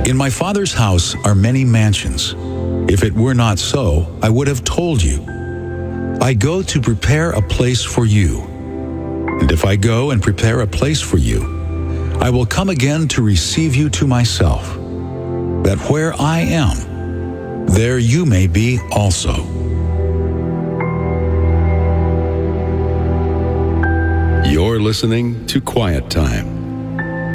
In my Father's house are many mansions. If it were not so, I would have told you. I go to prepare a place for you. And if I go and prepare a place for you, I will come again to receive you to myself, that where I am, there you may be also. You're listening to Quiet Time